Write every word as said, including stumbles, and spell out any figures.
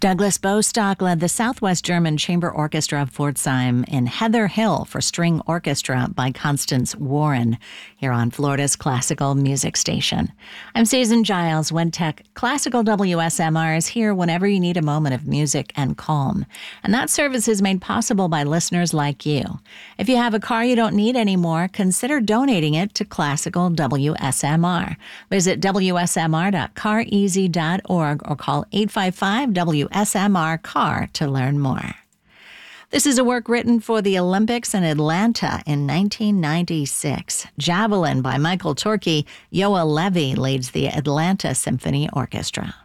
Douglas Bostock led the Southwest German Chamber Orchestra of Pforzheim in Heather Hill for String Orchestra by Constance Warren here on Florida's classical music station. I'm Susan Giles, WEDTech. Classical W S M R is here whenever you need a moment of music and calm. And that service is made possible by listeners like you. If you have a car you don't need anymore, consider donating it to Classical W S M R. Visit W S M R dot car easy dot org or call eight five five W S M R car to learn more. This is a work written for the Olympics in Atlanta in nineteen ninety-six. Javelin by Michael Torkey. Yoa Levy leads the Atlanta Symphony Orchestra.